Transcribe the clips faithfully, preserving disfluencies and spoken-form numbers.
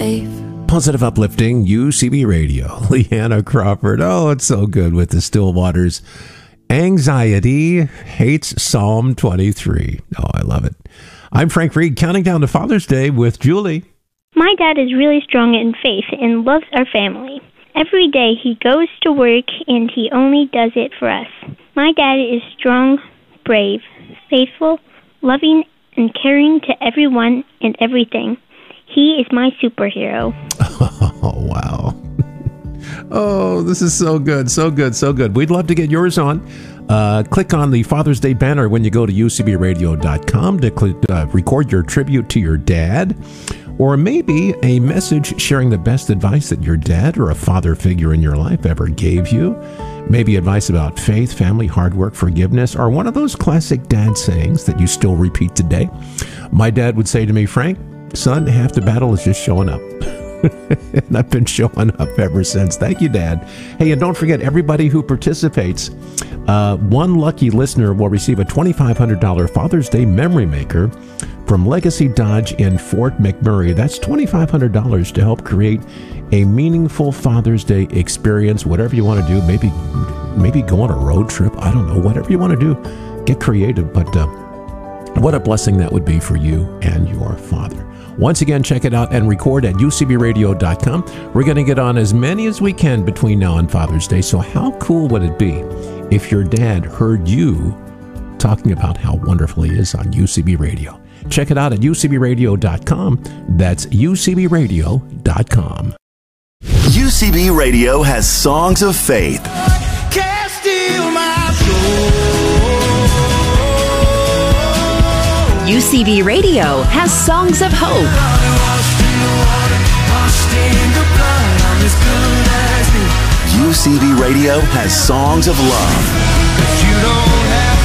safe. Positive, uplifting, U C B Radio. Leanna Crawford. Oh, it's so good with the Still Waters. Anxiety hates Psalm twenty-three. Oh, I love it. I'm Frank Reed, counting down to Father's Day with Julie. My dad is really strong in faith and loves our family. Every day he goes to work and he only does it for us. My dad is strong, brave, faithful, loving, and caring to everyone and everything. He is my superhero. Oh, wow. Oh, this is so good, so good, so good. We'd love to get yours on. Uh, click on the Father's Day banner when you go to U C B radio dot com to click, uh, record your tribute to your dad, or maybe a message sharing the best advice that your dad or a father figure in your life ever gave you. Maybe advice about faith, family, hard work, forgiveness, or one of those classic dad sayings that you still repeat today. My dad would say to me, Frank, son, half the battle is just showing up. And I've been showing up ever since. Thank you, Dad. Hey, and don't forget, everybody who participates, uh, one lucky listener will receive a twenty-five hundred dollars Father's Day Memory Maker from Legacy Dodge in Fort McMurray. That's twenty-five hundred dollars to help create a meaningful Father's Day experience, whatever you want to do. Maybe, maybe go on a road trip. I don't know. Whatever you want to do, get creative. But uh, what a blessing that would be for you and your father. Once again, check it out and record at U C B radio dot com. We're going to get on as many as we can between now and Father's Day. So how cool would it be if your dad heard you talking about how wonderful he is on U C B Radio? Check it out at U C B radio dot com. That's U C B radio dot com. U C B Radio has songs of faith. Can't steal my soul. U C B Radio has songs of hope. U C B Radio has songs of love. You don't have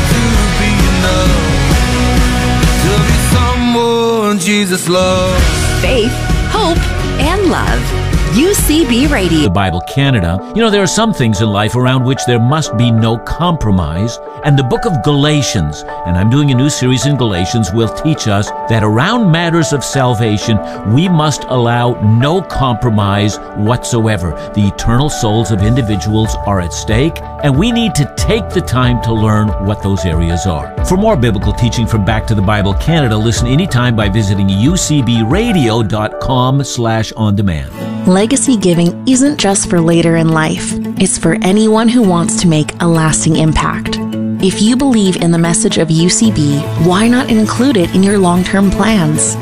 to be enough to be someone Jesus loves. Faith, hope, and love. U C B Radio. The Bible Canada. You know, there are some things in life around which there must be no compromise. And the book of Galatians, and I'm doing a new series in Galatians, will teach us that around matters of salvation, we must allow no compromise whatsoever. The eternal souls of individuals are at stake, and we need to take the time to learn what those areas are. For more biblical teaching from Back to the Bible Canada, listen anytime by visiting U C B radio dot com slash on demand. Legacy giving isn't just for later in life. It's for anyone who wants to make a lasting impact. If you believe in the message of U C B, why not include it in your long-term plans?